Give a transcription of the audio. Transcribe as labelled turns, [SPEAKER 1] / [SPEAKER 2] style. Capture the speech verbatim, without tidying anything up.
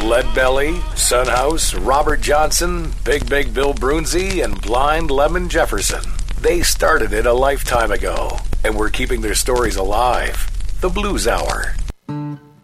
[SPEAKER 1] Leadbelly, Sunhouse, Robert Johnson, Big Big Bill Brunzi, and Blind Lemon Jefferson. They started it a lifetime ago, and we're keeping their stories alive. The Blues Hour.